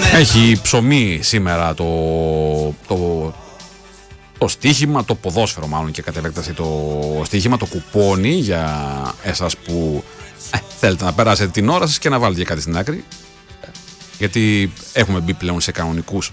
Έχει ψωμί σήμερα το στοίχημα, το ποδόσφαιρο μάλλον και κατ' επέκταση το στοίχημα, το κουπόνι για εσάς που θέλετε να περάσετε την ώρα σας και να βάλετε κάτι στην άκρη. Γιατί έχουμε μπει πλέον σε κανονικούς,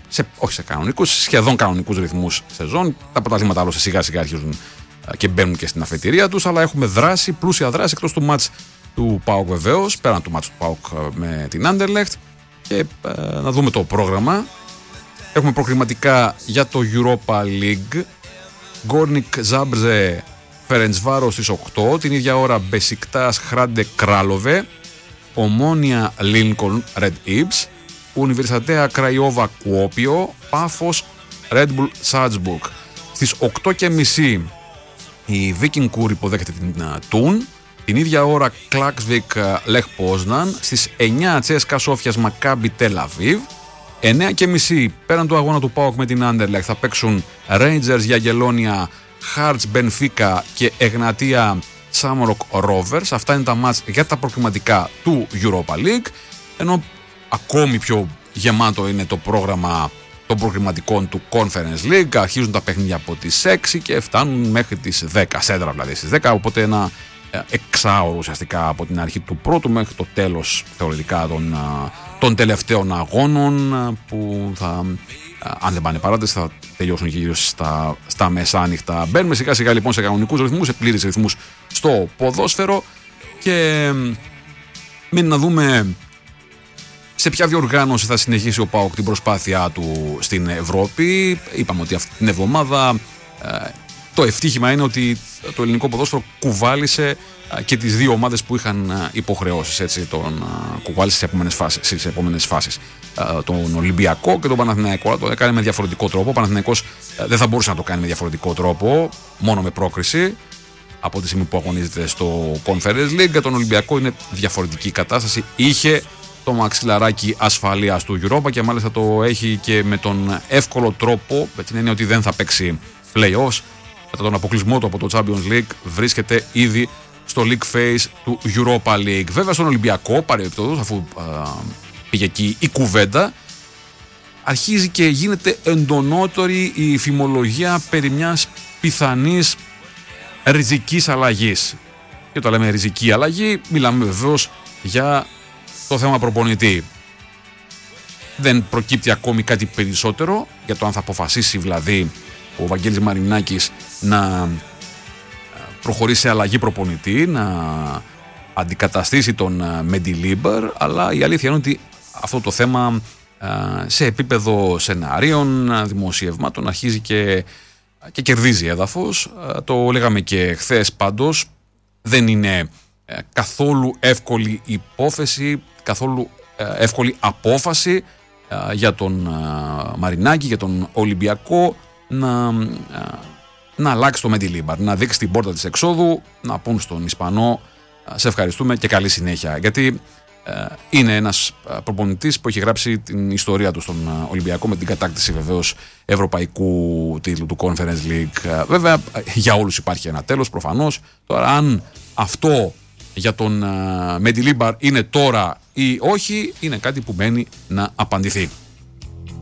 σχεδόν κανονικούς ρυθμούς σεζόν. Τα πρωταθλήματα άλλωστε σιγά σιγά αρχίζουν και μπαίνουν και στην αφετηρία τους, αλλά έχουμε δράση, πλούσια δράση εκτός του μάτς του ΠΑΟΚ βεβαίως, πέραν του μάτς του ΠΑΟΚ με την Anderlecht. Και να δούμε το πρόγραμμα. Έχουμε προκριματικά για το Europa League. Γκόρνικ Ζάμπρζε Φερεντσβάρος στις 8. Την ίδια ώρα Μπεσικτάς Χράντε Κράλοβε. Ομόνια Λίνκολν Ρεντ Ιμπς. Ουνιβερσιτέα Κραϊόβα Κουόπιο. Πάφος Red Bull Σάλτσμπουργκ. Στις 8.30 η Viking Kur υποδέχεται την Τούν. Την ίδια ώρα Κλάξβικ Λεχ Πόσναν. Στις 9 Τσέσκα Σόφιας Μακάμπι Τελ Αβίβ. 9.30 πέραν του αγώνα του ΠΑΟΚ με την Anderlecht θα παίξουν Rangers Γιαγγελόνια, Hearts Μπενφίκα και Εγνατία Σάμοροκ Rovers. Αυτά είναι τα μάτς για τα προκριματικά του Europa League, ενώ ακόμη πιο γεμάτο είναι το πρόγραμμα των προκριματικών του Conference League. Αρχίζουν τα παιχνίδια από τις 6 και φτάνουν μέχρι τις 10, σέντρα δηλαδή στις 10, οπότε ένα εξάωρο ουσιαστικά από την αρχή του πρώτου μέχρι το τέλος θεωρητικά των τελευταίων αγώνων, που θα, αν δεν πάνε παράτες, θα τελειώσουν γύρω στα μεσάνυχτα. Μπαίνουμε σιγά σιγά λοιπόν σε κανονικούς ρυθμούς, σε πλήρες ρυθμούς στο ποδόσφαιρο, και μείνει να δούμε σε ποια διοργάνωση θα συνεχίσει ο ΠΑΟΚ την προσπάθειά του στην Ευρώπη. Είπαμε ότι αυτή την εβδομάδα το ευτύχημα είναι ότι το ελληνικό ποδόσφαιρο κουβάλισε και τις δύο ομάδες που είχαν υποχρεώσεις. Έτσι, τον κουβάλισε στις επόμενες φάσεις. Τον Ολυμπιακό και τον Παναθηναϊκό. Αλλά το έκανε με διαφορετικό τρόπο. Ο Παναθηναϊκός δεν θα μπορούσε να το κάνει με διαφορετικό τρόπο, μόνο με πρόκριση από τη στιγμή που αγωνίζεται στο Conference League. Για τον Ολυμπιακό είναι διαφορετική κατάσταση. Είχε το μαξιλαράκι ασφαλείας του Europa και μάλιστα το έχει και με τον εύκολο τρόπο, με την έννοια ότι δεν θα παίξει play-offs. Κατά τον αποκλεισμό του από το Champions League βρίσκεται ήδη στο League Phase του Europa League. Βέβαια στον Ολυμπιακό, παρεμπιπτόντως, αφού πήγε εκεί η κουβέντα, αρχίζει και γίνεται εντονότερη η φημολογία περί μιας πιθανής ριζικής αλλαγής. Και όταν λέμε ριζική αλλαγή, μιλάμε βεβαίως για το θέμα προπονητή. Δεν προκύπτει ακόμη κάτι περισσότερο για το αν θα αποφασίσει δηλαδή ο Βαγγέλης Μαρινάκης να προχωρήσει σε αλλαγή προπονητή, να αντικαταστήσει τον Μεντιλίμπερ, αλλά η αλήθεια είναι ότι αυτό το θέμα σε επίπεδο σενάριων, δημοσιευμάτων αρχίζει και κερδίζει έδαφος. Το λέγαμε και χθες πάντως, δεν είναι καθόλου εύκολη υπόθεση, καθόλου εύκολη απόφαση για τον Μαρινάκη, για τον Ολυμπιακό να αλλάξει το Μεντιλίμπερ, να δείξει την πόρτα της εξόδου, να πούν στον Ισπανό σε ευχαριστούμε και καλή συνέχεια, γιατί είναι ένας προπονητής που έχει γράψει την ιστορία του στον Ολυμπιακό με την κατάκτηση βεβαίως ευρωπαϊκού τίτλου του Conference League. Βέβαια για όλους υπάρχει ένα τέλος προφανώς. Τώρα αν αυτό για τον Μεντιλίμπερ είναι τώρα ή όχι, είναι κάτι που μένει να απαντηθεί.